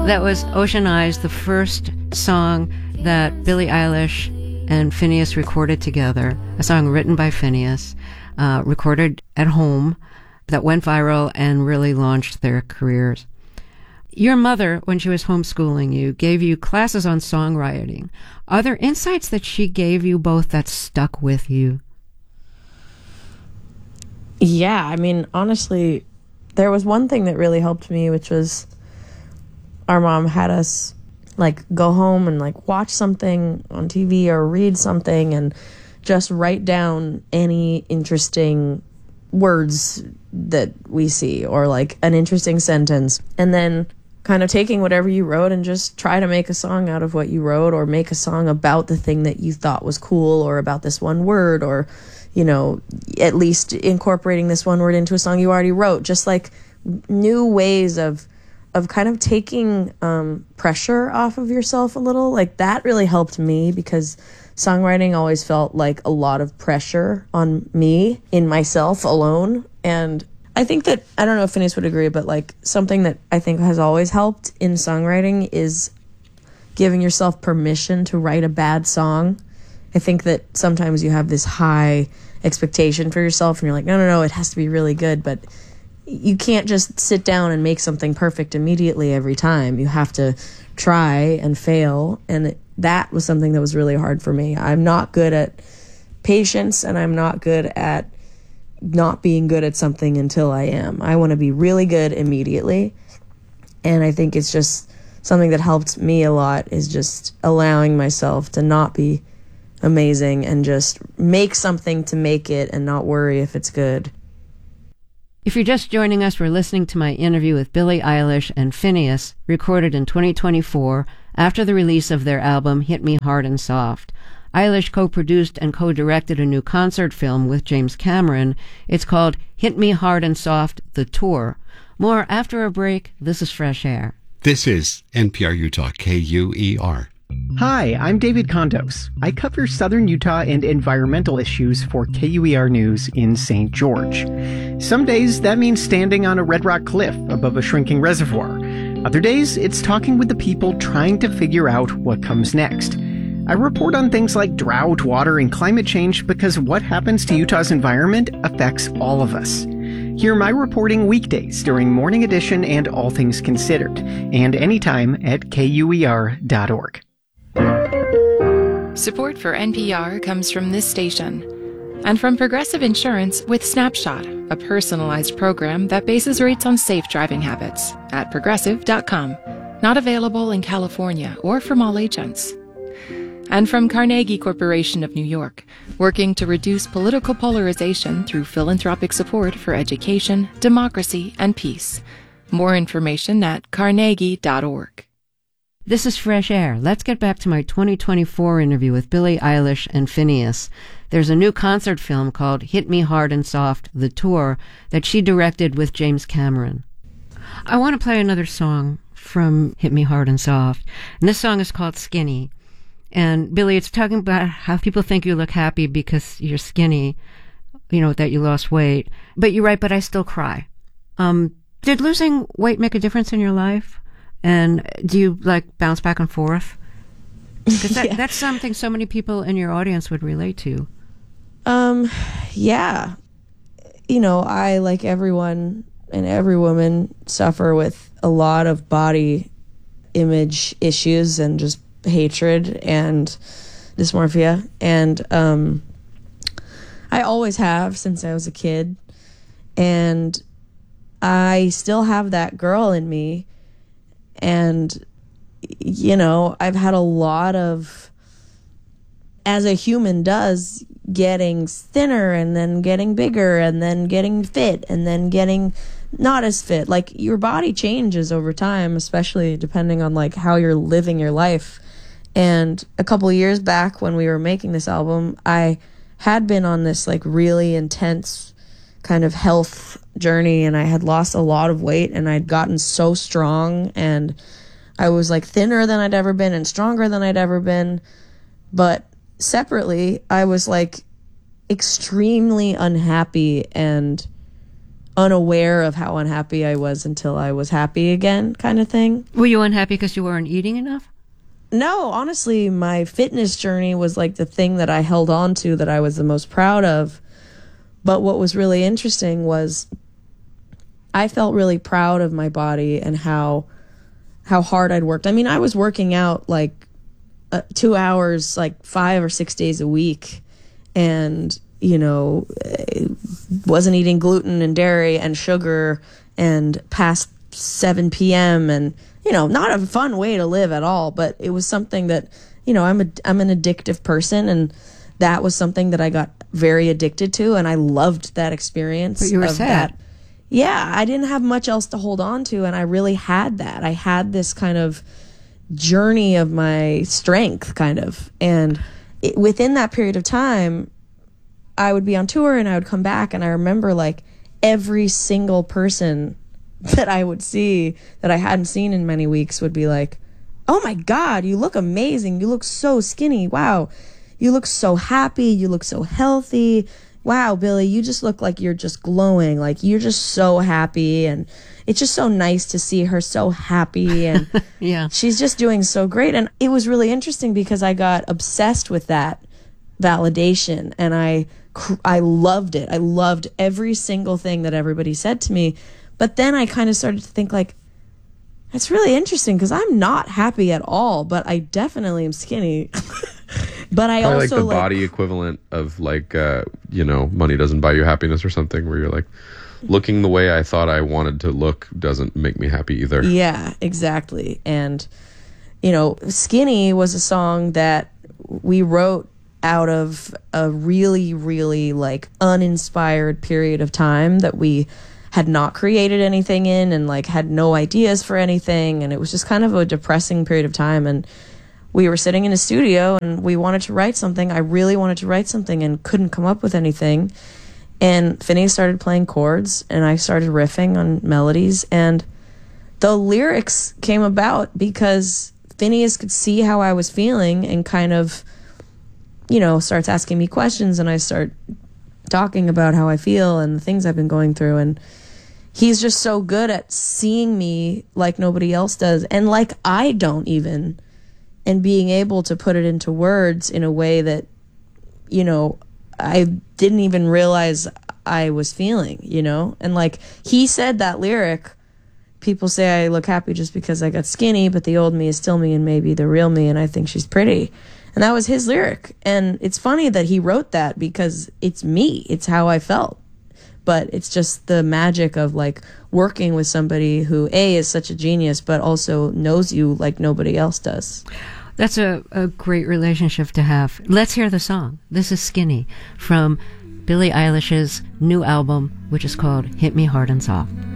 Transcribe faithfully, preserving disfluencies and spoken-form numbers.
That was Ocean Eyes, the first song that Billie Eilish and Finneas recorded together, a song written by Finneas, uh, recorded at home, that went viral and really launched their careers. Your mother, when she was homeschooling you, gave you classes on songwriting. Are there insights that she gave you both that stuck with you? Yeah, I mean, honestly, there was one thing that really helped me, which was our mom had us like go home and like watch something on T V or read something and just write down any interesting words that we see or like an interesting sentence, and then kind of taking whatever you wrote and just try to make a song out of what you wrote, or make a song about the thing that you thought was cool or about this one word, or, you know, at least incorporating this one word into a song you already wrote. Just like new ways of of kind of taking um, pressure off of yourself a little. Like that really helped me, because songwriting always felt like a lot of pressure on me in myself alone. And I think that, I don't know if Finneas would agree, but like something that I think has always helped in songwriting is giving yourself permission to write a bad song. I think that sometimes you have this high expectation for yourself and you're like, no, no, no, it has to be really good. But you can't just sit down and make something perfect immediately every time. You have to try and fail. And it, that was something that was really hard for me. I'm not good at patience, and I'm not good at not being good at something until I am. I want to be really good immediately. And I think it's just something that helped me a lot, is just allowing myself to not be amazing and just make something to make it and not worry if it's good. If you're just joining us, we're listening to my interview with Billie Eilish and Finneas, recorded in twenty twenty-four after the release of their album Hit Me Hard and Soft. Eilish co-produced and co-directed a new concert film with James Cameron. It's called Hit Me Hard and Soft, The Tour. More after a break. This is Fresh Air. This is N P R Utah, K U E R. Hi, I'm David Condos. I cover Southern Utah and environmental issues for K U E R News in Saint George. Some days that means standing on a red rock cliff above a shrinking reservoir. Other days it's talking with the people trying to figure out what comes next. I report on things like drought, water, and climate change because what happens to Utah's environment affects all of us. Hear my reporting weekdays during Morning Edition and All Things Considered, and anytime at K U E R dot org. Support for N P R comes from this station and from Progressive Insurance with Snapshot, a personalized program that bases rates on safe driving habits at progressive dot com. Not available in California or from all agents. And from Carnegie Corporation of New York, working to reduce political polarization through philanthropic support for education, democracy, and peace. More information at carnegie dot org. This is Fresh Air. Let's get back to my twenty twenty-four interview with Billie Eilish and Finneas. There's a new concert film called Hit Me Hard and Soft, The Tour, that she directed with James Cameron. I want to play another song from Hit Me Hard and Soft, and this song is called Skinny. And Billie, it's talking about how people think you look happy because you're skinny, you know, that you lost weight. But you're right, but I still cry. Um, did losing weight make a difference in your life? And do you, like, bounce back and forth? Because that, yeah. that's something so many people in your audience would relate to. Um, yeah. You know, I, like everyone and every woman, suffer with a lot of body image issues and just hatred and dysmorphia. And um, I always have since I was a kid. And I still have that girl in me. And, you know, I've had a lot of, as a human does, getting thinner and then getting bigger and then getting fit and then getting not as fit. Like, your body changes over time, especially depending on, like, how you're living your life. And a couple of years back when we were making this album, I had been on this, like, really intense kind of health journey, and I had lost a lot of weight, and I'd gotten so strong, and I was like thinner than I'd ever been and stronger than I'd ever been. But separately, I was like extremely unhappy and unaware of how unhappy I was until I was happy again, kind of thing. Were you unhappy because you weren't eating enough? No, honestly, my fitness journey was like the thing that I held on to that I was the most proud of. But what was really interesting was I felt really proud of my body and how how hard I'd worked. I mean, I was working out like uh, two hours, like five or six days a week, and, you know, wasn't eating gluten and dairy and sugar and past seven p.m. and, you know, not a fun way to live at all, but it was something that, you know, I'm a, I'm an addictive person, and that was something that I got very addicted to, and I loved that experience. But you were of sad. That. Yeah, I didn't have much else to hold on to, and I really had that. I had this kind of journey of my strength, kind of. And it, within that period of time, I would be on tour and I would come back, and I remember like every single person that I would see that I hadn't seen in many weeks would be like, "Oh my God, you look amazing. You look so skinny. Wow. You look so happy. You look so healthy. Wow, Billy, you just look like you're just glowing. Like you're just so happy." And it's just so nice to see her so happy. And yeah, she's just doing so great. And it was really interesting because I got obsessed with that validation, and I, I loved it. I loved every single thing that everybody said to me. But then I kind of started to think like, that's really interesting because I'm not happy at all, but I definitely am skinny. But I Probably also like the like, body equivalent of like, uh, you know, money doesn't buy you happiness or something, where you're like, looking the way I thought I wanted to look doesn't make me happy either. Yeah, exactly. And, you know, Skinny was a song that we wrote out of a really, really like uninspired period of time that we had not created anything in, and like had no ideas for anything. And it was just kind of a depressing period of time. And we were sitting in a studio and we wanted to write something. I really wanted to write something and couldn't come up with anything. And Phineas started playing chords and I started riffing on melodies. And the lyrics came about because Phineas could see how I was feeling and kind of, you know, starts asking me questions, and I start talking about how I feel and the things I've been going through. And he's just so good at seeing me like nobody else does, and like I don't even, and being able to put it into words in a way that, you know, I didn't even realize I was feeling, you know? And like he said that lyric, people say I look happy just because I got skinny, but the old me is still me and maybe the real me, and I think she's pretty. And that was his lyric. And it's funny that he wrote that because it's me. It's how I felt. But it's just the magic of like working with somebody who A, is such a genius, but also knows you like nobody else does. That's a, a great relationship to have. Let's hear the song. This is Skinny from Billie Eilish's new album, which is called Hit Me Hard and Soft.